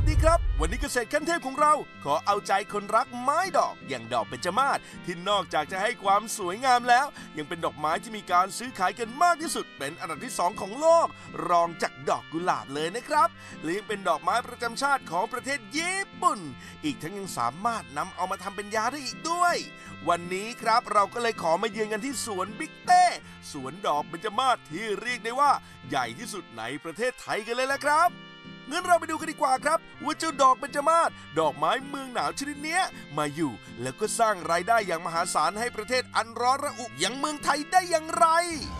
ดีครับวันนี้เกษตรขั้นเทพของเราขอเอาใจคนรักไม้ดอกอย่างดอกเบญจมาศที่นอกจากจะให้ความสวยงามแล้วยังเป็นดอกไม้ที่มีการซื้อขายกันมากที่สุดเป็นอันดับที่2ของโลกรองจากดอกกุหลาบเลยนะครับและยังเป็นดอกไม้ประจำชาติของประเทศญี่ปุ่นอีกทั้งยังสามารถนำเอามาทำเป็นยาได้อีกด้วยวันนี้ครับเราก็เลยขอมาเยือนกันที่สวนบิ๊กเต้สวนดอกเบญจมาศที่เรียกได้ว่าใหญ่ที่สุดในประเทศไทยกันเลยละครับงั้นเราไปดูกันดีกว่าครับว่าเจ้าดอกเบญจมาศดอกไม้เมืองหนาวชนิดนี้มาอยู่แล้วก็สร้างรายได้อย่างมหาศาลให้ประเทศอันร้อนระอุอย่างเมืองไทยได้อย่างไร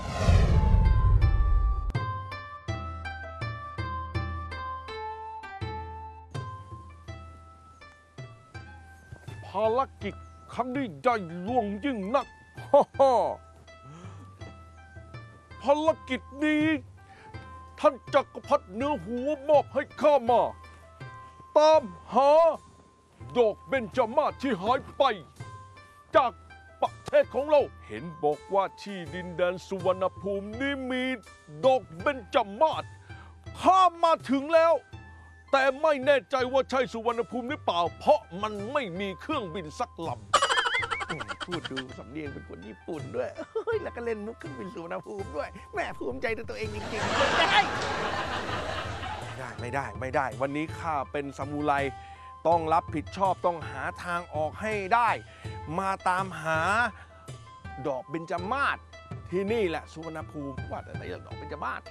ภารกิจครั้งนี้ใหญ่หลวงยิ่งนักภารกิจนี้ท่านจักรพรรดิเนื้อหัวมอบให้ข้ามาตามหาดอกเบญจมาศที่หายไปจากประเทศของเราเห็นบอกว่าที่ดินแดนสุวรรณภูมินี้มีดอกเบญจมาศข้ามาถึงแล้วแต่ไม่แน่ใจว่าใช่สุวรรณภูมิหรือเปล่าเพราะมันไม่มีเครื่องบินสักลำพูดดูสำเนียงเป็นคนญี่ปุ่นด้วยแล้วก็เล่นมุกเครื่องบินสุวรรณภูมิด้วยแม่ภูมิใจในตัวเองจริงๆไม่ได้วันนี้ข้าเป็นซามูไรต้องรับผิดชอบต้องหาทางออกให้ได้มาตามหาดอกเบญจมาศที่นี่แหละสุวรรณภูมิว่าแต่ไหนดอกเบญจมาศ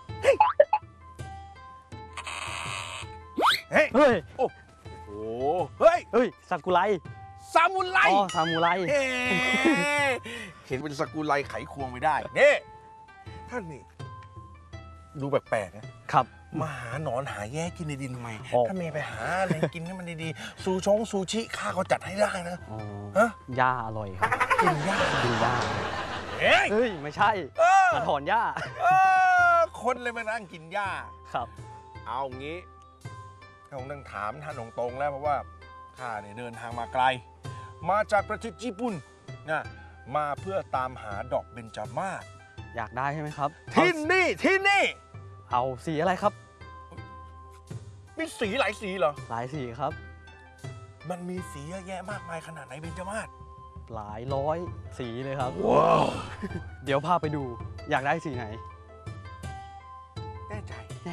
เฮ้ยโอ้โหเฮ้ยซากุไรซามูไรอ๋อซามูไรเห็นเป็นซากุไรไขควงไม่ได้นี่ท่านนี่ดูแปลกๆนะครับมาหาหนอนหาแย่กินในดินทำไมถ้าเมย์ไปหาอะไรกินให้มันดีๆซูชิข้าก็จัดให้ได้นะหญ้าอร่อยครับกินหญ้าเฮ้ยไม่ใช่มาถอนหญ้าคนเลยมานั่งกินหญ้าครับเอางี้คงต้องถามท่านตรงๆแล้วเพราะว่าข้าเนี่ยเดินทางมาไกลมาจากประเทศญี่ปุ่นนะมาเพื่อตามหาดอกเบญจมาศอยากได้ใช่ไหมครับที่นี่เอาสีอะไรครับมีสีหลายสีเหรอหลายสีครับมันมีสีเยอะแยะมากมายขนาดไหนเบญจมาศหลายร้อยสีเลยครับว้าวเดี๋ยวพาไปดูอยากได้สีไหนแน่ใจ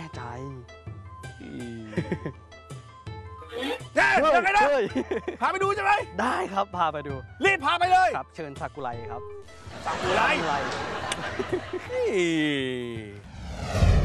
ยังไงนะพาไปดูใช่ไหมได้ครับพาไปดูรีบพาไปเลยครับเชิญซากุไรครับซากุไร